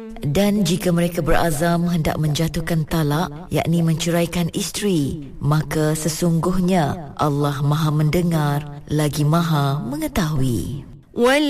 Dan jika mereka berazam hendak menjatuhkan talak, yakni menceraikan isteri, maka sesungguhnya Allah Maha mendengar lagi Maha mengetahui.